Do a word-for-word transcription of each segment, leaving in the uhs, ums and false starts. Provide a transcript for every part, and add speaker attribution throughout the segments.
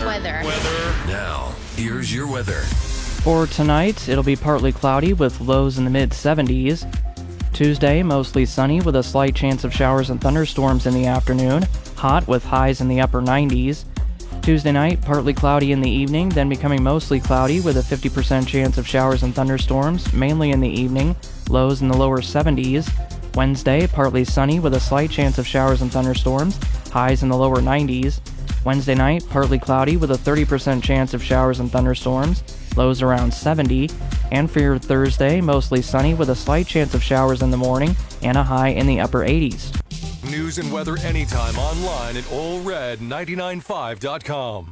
Speaker 1: Weather.
Speaker 2: Weather.
Speaker 3: Now, here's your weather.
Speaker 4: For tonight, it'll be partly cloudy with lows in the mid seventies. Tuesday, mostly sunny with a slight chance of showers and thunderstorms in the afternoon. Hot with highs in the upper nineties. Tuesday night, partly cloudy in the evening, then becoming mostly cloudy with a fifty percent chance of showers and thunderstorms, mainly in the evening. Lows in the lower seventies. Wednesday, partly sunny with a slight chance of showers and thunderstorms. Highs in the lower nineties. Wednesday night, partly cloudy with a thirty percent chance of showers and thunderstorms. Lows around seventy. And for your Thursday, mostly sunny with a slight chance of showers in the morning and a high in the upper eighties.
Speaker 2: News and weather anytime online at Ole Red ninety-nine five dot com.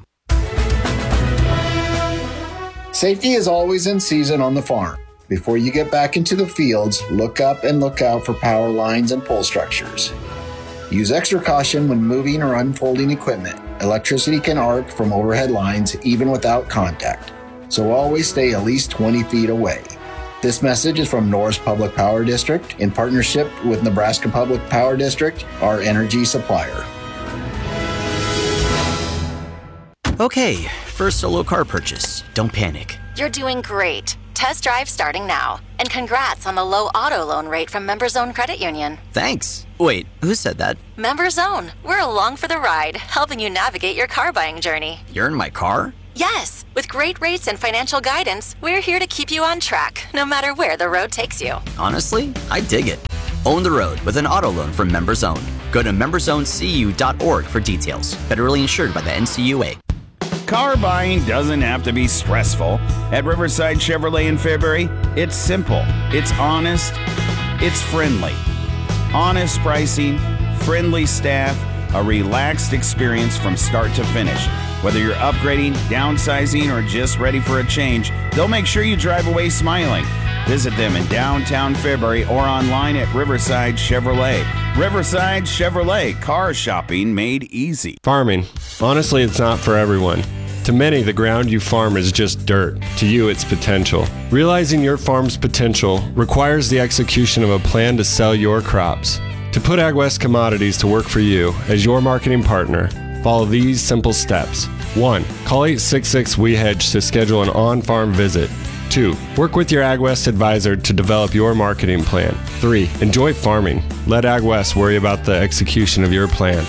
Speaker 5: Safety is always in season on the farm. Before you get back into the fields, look up and look out for power lines and pole structures. Use extra caution when moving or unfolding equipment. Electricity can arc from overhead lines even without contact, so always stay at least twenty feet away. This message is from Norris Public Power District in partnership with Nebraska Public Power District, our energy supplier.
Speaker 6: Okay, first solo car purchase. Don't panic.
Speaker 7: You're doing great. Test drive starting now. And congrats on the low auto loan rate from MemberZone Credit Union.
Speaker 6: Thanks. Wait, who said that?
Speaker 7: MemberZone. We're along for the ride, helping you navigate your car buying journey.
Speaker 6: You're in my car?
Speaker 7: Yes. With great rates and financial guidance, we're here to keep you on track, no matter where the road takes you.
Speaker 6: Honestly, I dig it. Own the road with an auto loan from MemberZone. Go to member zone c u dot org for details. Federally insured by the N C U A.
Speaker 8: Car buying doesn't have to be stressful. At Riverside Chevrolet in Fairbury, it's simple, it's honest, it's friendly. Honest pricing, friendly staff, a relaxed experience from start to finish. Whether you're upgrading, downsizing, or just ready for a change, they'll make sure you drive away smiling. Visit them in downtown Fairbury or online at Riverside Chevrolet. Riverside Chevrolet, car shopping made easy.
Speaker 9: Farming. Honestly, it's not for everyone. To many, the ground you farm is just dirt. To you, it's potential. Realizing your farm's potential requires the execution of a plan to sell your crops. To put AgWest Commodities to work for you as your marketing partner, follow these simple steps. One. Call eight six six, W E hedge to schedule an on-farm visit. Two. Work with your AgWest advisor to develop your marketing plan. Three. Enjoy farming. Let AgWest worry about the execution of your plan.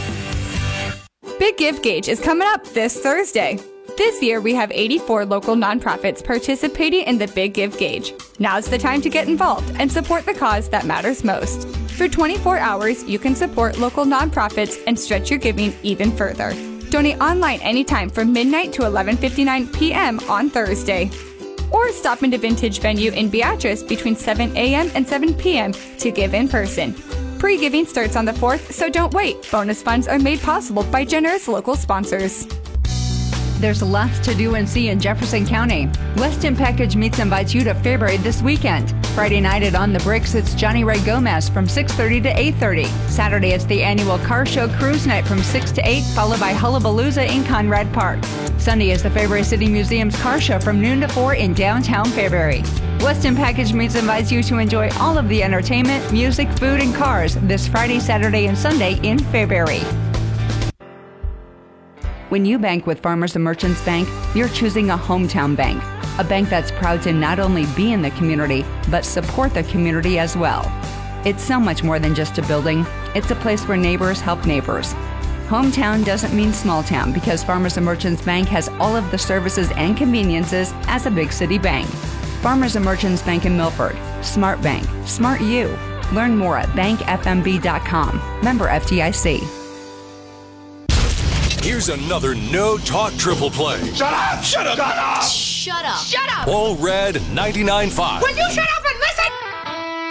Speaker 10: Big Give Gauge is coming up this Thursday. This year, we have eighty-four local nonprofits participating in the Big Give Gauge. Now's the time to get involved and support the cause that matters most. For twenty-four hours, you can support local nonprofits and stretch your giving even further. Donate online anytime from midnight to eleven fifty-nine p.m. on Thursday. Or stop into Vintage Venue in Beatrice between seven a.m. and seven p.m. to give in person. Pre-giving starts on the fourth, so don't wait. Bonus funds are made possible by generous local sponsors.
Speaker 11: There's lots to do and see in Jefferson County. Weston Package Meats invites you to Fairbury this weekend. Friday night at On the Bricks, it's Johnny Ray Gomez from six thirty to eight thirty. Saturday, it's the annual Car Show Cruise Night from six to eight, followed by Hullabalooza in Conrad Park. Sunday is the Fairbury City Museum's Car Show from noon to four in downtown Fairbury. Weston Package Meats invites you to enjoy all of the entertainment, music, food, and cars this Friday, Saturday, and Sunday in Fairbury. When you bank with Farmers and Merchants Bank, you're choosing a hometown bank, a bank that's proud to not only be in the community, but support the community as well. It's so much more than just a building. It's a place where neighbors help neighbors. Hometown doesn't mean small town because Farmers and Merchants Bank has all of the services and conveniences as a big city bank. Farmers and Merchants Bank in Milford. Smart Bank. Smart you. Learn more at bank f m b dot com. Member F D I C.
Speaker 2: Here's another no-talk triple play.
Speaker 1: Shut up!
Speaker 2: Shut up!
Speaker 1: Shut up! Shut up! Shut up!
Speaker 2: Ole Red ninety-nine point five.
Speaker 1: Will you shut